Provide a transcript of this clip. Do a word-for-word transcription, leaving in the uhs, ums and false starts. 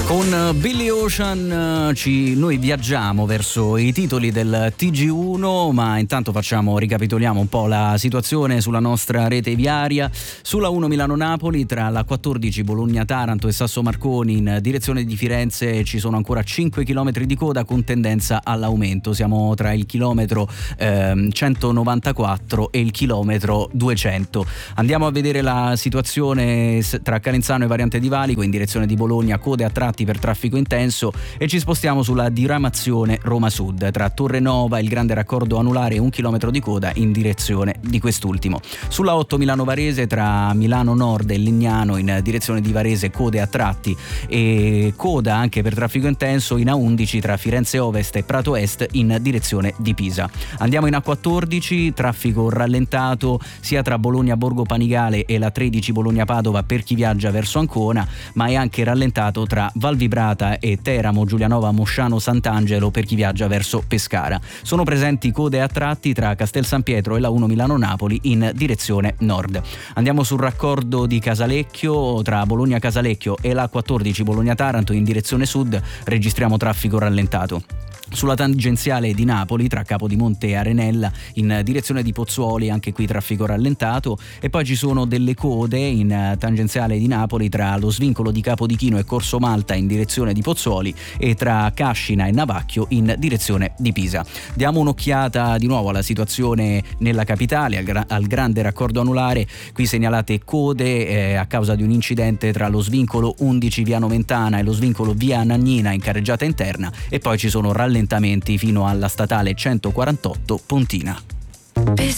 Con Billy Ocean ci, noi viaggiamo verso i titoli del T G uno, ma intanto facciamo, ricapitoliamo un po' la situazione sulla nostra rete viaria. Sulla uno Milano-Napoli tra la quattordici Bologna-Taranto e Sasso-Marconi in direzione di Firenze ci sono ancora cinque chilometri di coda con tendenza all'aumento. Siamo tra il chilometro eh, centonovantaquattro e il chilometro duecento. Andiamo a vedere la situazione tra Calenzano e Variante di Valico in direzione di Bologna, code a tratti per traffico intenso, e ci spostiamo sulla diramazione Roma Sud tra Torre Nova, il grande raccordo anulare e un chilometro di coda in direzione di quest'ultimo. Sulla otto Milano Varese tra Milano Nord e Lignano in direzione di Varese, code a tratti e coda anche per traffico intenso in A undici tra Firenze Ovest e Prato Est in direzione di Pisa. Andiamo in A quattordici, traffico rallentato sia tra Bologna Borgo Panigale e la tredici Bologna Padova per chi viaggia verso Ancona, ma è anche rallentato tra Valvibrata e Teramo Giulianova Mosciano Sant'Angelo per chi viaggia verso Pescara. Sono presenti code a tratti tra Castel San Pietro e la uno Milano Napoli in direzione nord. Andiamo sul raccordo di Casalecchio tra Bologna Casalecchio e la quattordici Bologna Taranto in direzione sud, registriamo traffico rallentato. Sulla tangenziale di Napoli tra Capodimonte e Arenella in direzione di Pozzuoli, anche qui traffico rallentato, e poi ci sono delle code in tangenziale di Napoli tra lo svincolo di Capodichino e Corso Malta in direzione di Pozzuoli e tra Cascina e Navacchio in direzione di Pisa. Diamo un'occhiata di nuovo alla situazione nella capitale, al, gra- al grande raccordo anulare. Qui segnalate code eh, a causa di un incidente tra lo svincolo undici via Noventana e lo svincolo via Nannina in carreggiata interna, e poi ci sono rallentamenti fino alla statale centoquarantotto Pontina.